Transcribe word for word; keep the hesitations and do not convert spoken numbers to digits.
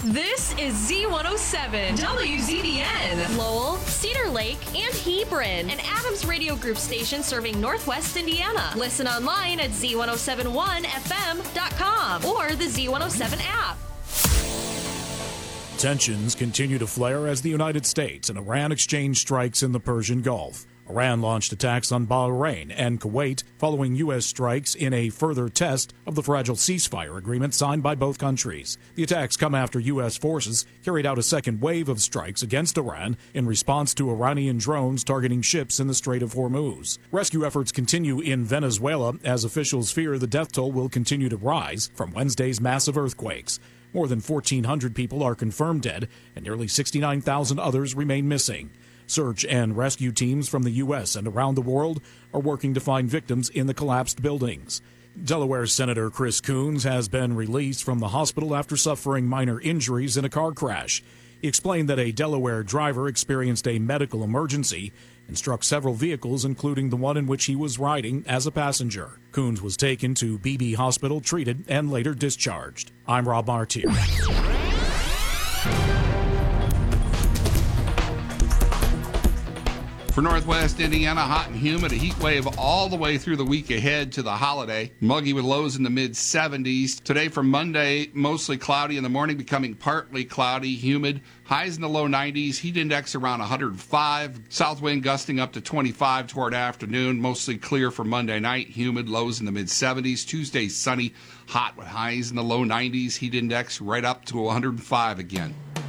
This is Z one oh seven, W Z B N. Lowell, Cedar Lake, and Hebron. An Adams Radio Group station serving Northwest Indiana. Listen online at Z one oh seven one F M dot com or the Z one oh seven app. Tensions continue to flare as the United States and Iran exchange strikes in the Persian Gulf. Iran launched attacks on Bahrain and Kuwait following U S strikes in a further test of the fragile ceasefire agreement signed by both countries. The attacks come after U S forces carried out a second wave of strikes against Iran in response to Iranian drones targeting ships in the Strait of Hormuz. Rescue efforts continue in Venezuela as officials fear the death toll will continue to rise from Wednesday's massive earthquakes. More than fourteen hundred people are confirmed dead, and nearly sixty-nine thousand others remain missing. Search and rescue teams from the U S and around the world are working to find victims in the collapsed buildings. Delaware Senator Chris Coons has been released from the hospital after suffering minor injuries in a car crash. He explained that a Delaware driver experienced a medical emergency and struck several vehicles, including the one in which he was riding as a passenger. Coons was taken to Beebe Hospital, treated, and later discharged. I'm Rob Martier. For Northwest Indiana, hot and humid, a heat wave all the way through the week ahead to the holiday. Muggy with lows in the mid seventies. Today for Monday, mostly cloudy in the morning, becoming partly cloudy, humid. Highs in the low nineties, heat index around one hundred five. South wind gusting up to twenty-five toward afternoon. Mostly clear for Monday night, humid, lows in the mid seventies. Tuesday, sunny, hot with highs in the low nineties. Heat index right up to one hundred five again.